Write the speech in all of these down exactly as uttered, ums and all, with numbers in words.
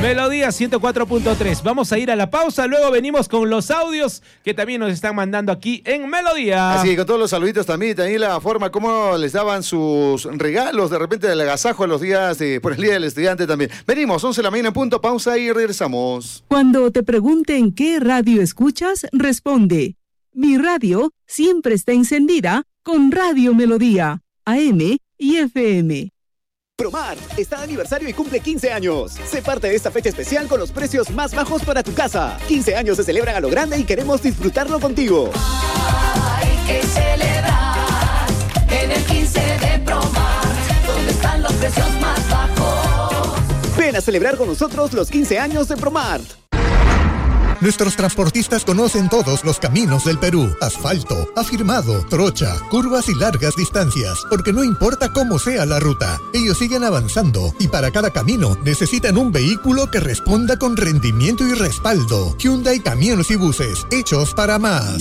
Melodía ciento cuatro punto tres. Vamos a ir a la pausa, luego venimos con los audios que también nos están mandando aquí en Melodía. Así que con todos los saluditos también, también la forma como les daban sus regalos de repente del agasajo a los días de, por el Día del Estudiante también. Venimos, once de la mañana en punto, pausa y regresamos. Cuando te pregunten qué radio escuchas, responde: mi radio siempre está encendida con Radio Melodía, A M y F M. Promart está de aniversario y cumple quince años. Sé parte de esta fecha especial con los precios más bajos para tu casa. quince años se celebran a lo grande y queremos disfrutarlo contigo. Hay que celebrar en el quince de Promart, donde están los precios más bajos. Ven a celebrar con nosotros los quince años de Promart. Nuestros transportistas conocen todos los caminos del Perú. Asfalto, afirmado, trocha, curvas y largas distancias. Porque no importa cómo sea la ruta, ellos siguen avanzando. Y para cada camino necesitan un vehículo que responda con rendimiento y respaldo. Hyundai Camiones y Buses, hechos para más.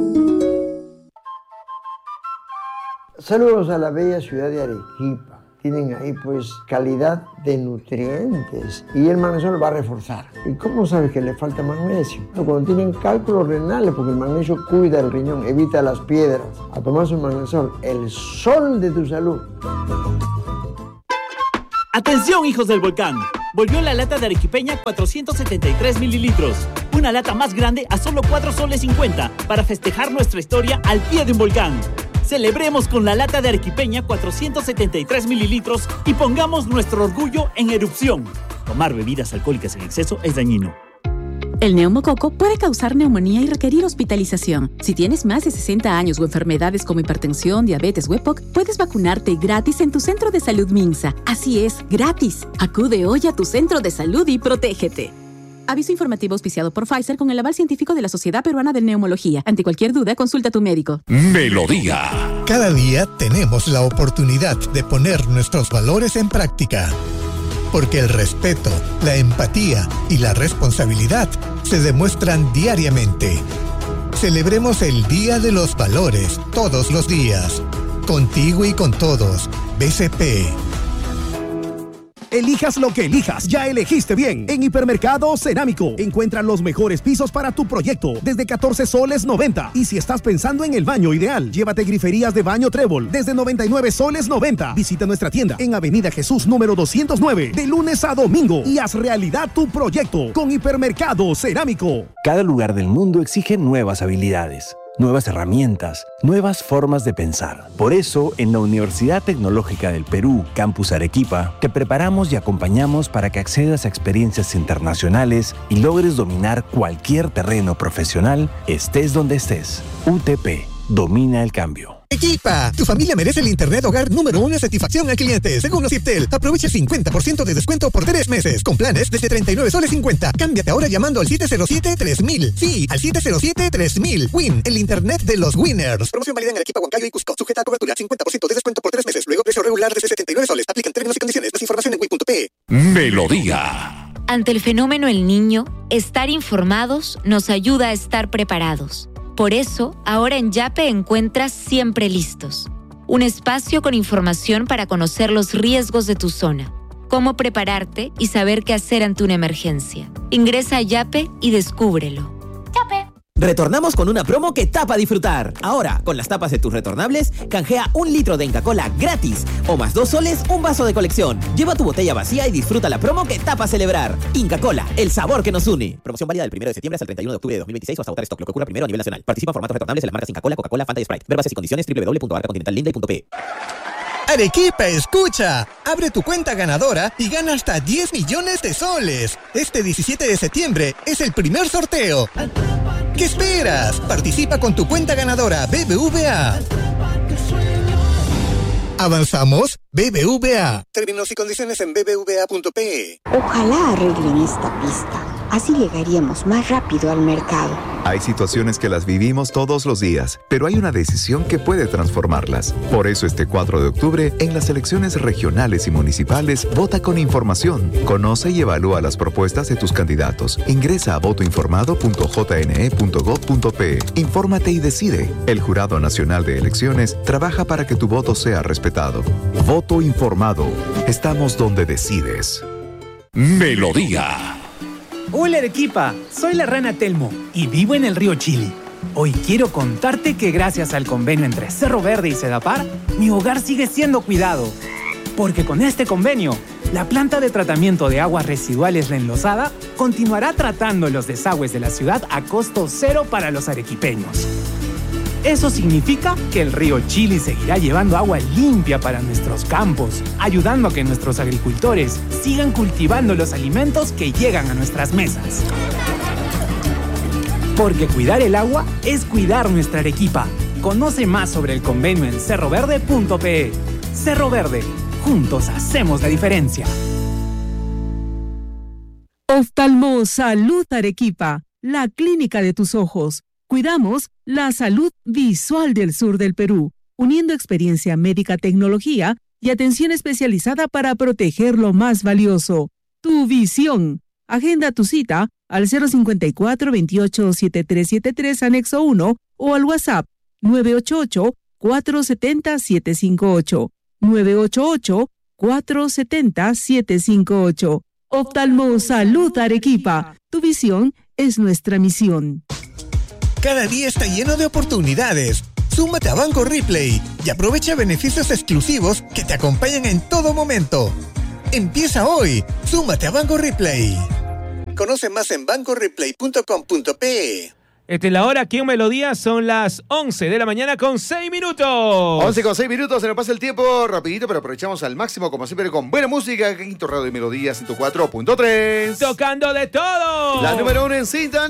Saludos a la bella ciudad de Arequipa. Tienen ahí pues calidad de nutrientes y el magnesio va a reforzar. ¿Y cómo sabes que le falta magnesio? Cuando tienen cálculos renales, porque el magnesio cuida el riñón, evita las piedras. A tomar su magnesio, el sol de tu salud. ¡Atención, hijos del volcán! Volvió la lata de arequipeña cuatrocientos setenta y tres mililitros. Una lata más grande a solo cuatro soles cincuenta para festejar nuestra historia al pie de un volcán. Celebremos con la lata de arequipeña cuatrocientos setenta y tres mililitros y pongamos nuestro orgullo en erupción. Tomar bebidas alcohólicas en exceso es dañino. El neumococo puede causar neumonía y requerir hospitalización. Si tienes más de sesenta años o enfermedades como hipertensión, diabetes o E P O C, puedes vacunarte gratis en tu centro de salud Minsa. Así es, gratis. Acude hoy a tu centro de salud y protégete. Aviso informativo auspiciado por Pfizer con el aval científico de la Sociedad Peruana de Neumología. Ante cualquier duda, consulta a tu médico. Melodía. Cada día tenemos la oportunidad de poner nuestros valores en práctica. Porque el respeto, la empatía y la responsabilidad se demuestran diariamente. Celebremos el Día de los Valores todos los días. Contigo y con todos. B C P. Elijas lo que elijas, ya elegiste bien. En Hipermercado Cerámico encuentran los mejores pisos para tu proyecto desde catorce soles noventa. Y si estás pensando en el baño ideal, llévate griferías de baño Trébol desde noventa y nueve soles noventa. Visita nuestra tienda en Avenida Jesús número doscientos nueve de lunes a domingo y haz realidad tu proyecto con Hipermercado Cerámico. Cada lugar del mundo exige nuevas habilidades, nuevas herramientas, nuevas formas de pensar. Por eso, en la Universidad Tecnológica del Perú, Campus Arequipa, te preparamos y acompañamos para que accedas a experiencias internacionales y logres dominar cualquier terreno profesional, estés donde estés. U T P, domina el cambio. Equipa, tu familia merece el internet hogar número uno en satisfacción al cliente. Según Ociptel, aprovecha el cincuenta por ciento de descuento por tres meses, con planes desde treinta y nueve soles cincuenta. Cámbiate ahora llamando al siete cero siete tres mil. Sí, al siete cero siete tres mil. Win, el internet de los winners. Promoción válida en Arequipa, Huancayo y Cusco. Sujeta a cobertura, cincuenta por ciento de descuento por tres meses. Luego precio regular desde setenta y nueve soles. Aplican términos y condiciones. Más información en win punto pe. Melodía. Ante el fenómeno El Niño, estar informados nos ayuda a estar preparados. Por eso, ahora en Yape encuentras Siempre Listos, un espacio con información para conocer los riesgos de tu zona, cómo prepararte y saber qué hacer ante una emergencia. Ingresa a Yape y descúbrelo. Yape. Retornamos con una promo que tapa disfrutar. Ahora, con las tapas de tus retornables, canjea un litro de Inca Kola gratis. O más dos soles, un vaso de colección. Lleva tu botella vacía y disfruta la promo que tapa celebrar. Inca Kola, el sabor que nos une. Promoción válida del primero de septiembre hasta el treinta y uno de octubre de dos mil veintiséis o hasta agotar stock, lo que ocurra primero a nivel nacional. Participa en formatos retornables de las marcas Inca Kola, Coca-Cola, Fanta y Sprite. Ver bases y condiciones doble u doble u doble u punto arca continental linda punto pe. Arequipa, escucha. Abre tu cuenta ganadora y gana hasta diez millones de soles. Este diecisiete de septiembre es el primer sorteo. ¿Qué esperas? Participa con tu cuenta ganadora B B V A. ¿Avanzamos? B B V A. Términos y condiciones en b b v a punto pe. Ojalá arreglen esta pista. Así llegaríamos más rápido al mercado. Hay situaciones que las vivimos todos los días, pero hay una decisión que puede transformarlas. Por eso este cuatro de octubre, en las elecciones regionales y municipales, vota con información. Conoce y evalúa las propuestas de tus candidatos. Ingresa a voto informado punto j n e punto gov punto pe. Infórmate y decide. El Jurado Nacional de Elecciones trabaja para que tu voto sea respetado. Voto informado. Estamos donde decides. Melodía. Hola Arequipa, soy la rana Telmo y vivo en el río Chili. Hoy quiero contarte que gracias al convenio entre Cerro Verde y Sedapar, mi hogar sigue siendo cuidado. Porque con este convenio, la planta de tratamiento de aguas residuales La Enlosada continuará tratando los desagües de la ciudad a costo cero para los arequipeños. Eso significa que el río Chili seguirá llevando agua limpia para nuestros campos, ayudando a que nuestros agricultores sigan cultivando los alimentos que llegan a nuestras mesas. Porque cuidar el agua es cuidar nuestra Arequipa. Conoce más sobre el convenio en cerro verde punto pe. Cerro Verde, juntos hacemos la diferencia. Oftalmo Salud Arequipa, la clínica de tus ojos. Cuidamos la salud visual del sur del Perú, uniendo experiencia médica, tecnología y atención especializada para proteger lo más valioso, tu visión. Agenda tu cita al cero cincuenta y cuatro, veintiocho, setenta y tres setenta y tres, anexo uno o al WhatsApp nueve ocho ocho, cuatro siete cero, siete cinco ocho, nueve ocho ocho, cuatro siete cero, siete cinco ocho. Oftalmo Salud Arequipa, tu visión es nuestra misión. Cada día está lleno de oportunidades. Súmate a Banco Replay y aprovecha beneficios exclusivos que te acompañan en todo momento. Empieza hoy. Súmate a Banco Replay. Conoce más en banco replay punto com punto pe. Esta es la hora aquí en Melodía, son las once de la mañana con seis minutos. once con seis minutos, se nos pasa el tiempo rapidito, pero aprovechamos al máximo, como siempre, con buena música. Quinto Radio de Melodía ciento cuatro punto tres. Tocando de todo. La número uno en cinta.